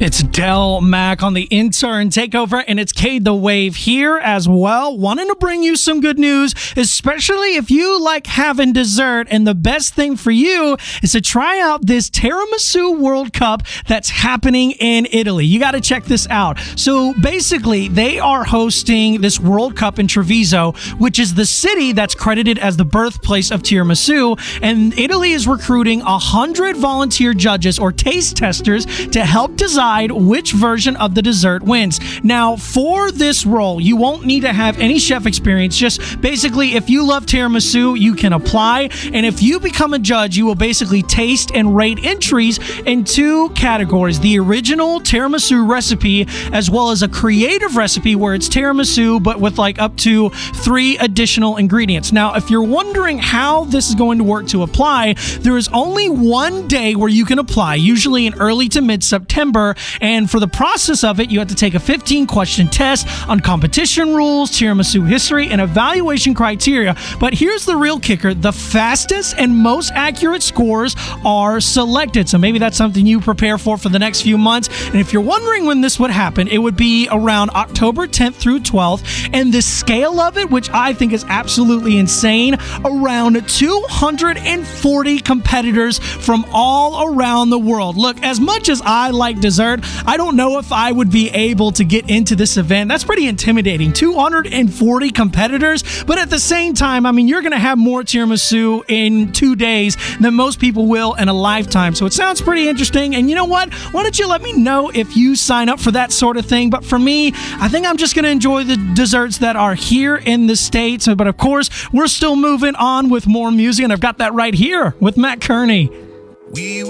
It's Del Mac on the Intern Takeover, and it's Cade the Wave here as well. Wanting to bring you some good news, especially if you like having dessert, and the best thing for you is to try out this Tiramisu World Cup that's happening in Italy. You got to check this out. So basically, they are hosting this World Cup in Treviso, which is the city that's credited as the birthplace of tiramisu, and Italy is recruiting 100 volunteer judges or taste testers to help decide which version of the dessert wins. Now, for this role, you won't need to have any chef experience. Just basically, if you love tiramisu, you can apply. And if you become a judge, you will basically taste and rate entries in two categories: the original tiramisu recipe, as well as a creative recipe where it's tiramisu, but with like up to 3 additional ingredients. Now, if you're wondering how this is going to work to apply, there is only one day where you can apply, usually in early to mid-September. And for the process of it, you have to take a 15-question test on competition rules, tiramisu history, and evaluation criteria. But here's the real kicker: the fastest and most accurate scores are selected. So maybe that's something you prepare for the next few months. And if you're wondering when this would happen, it would be around October 10th through 12th. And the scale of it, which I think is absolutely insane, around 240 competitors from all around the world. Look, as much as I like dessert, I don't know if I would be able to get into this event. That's pretty intimidating. 240 competitors, but at the same time, I mean, you're going to have more tiramisu in 2 days than most people will in a lifetime. So it sounds pretty interesting. And you know what? Why don't you let me know if you sign up for that sort of thing? But for me, I think I'm just going to enjoy the desserts that are here in the States. But of course, we're still moving on with more music, and I've got that right here with Matt Kearney.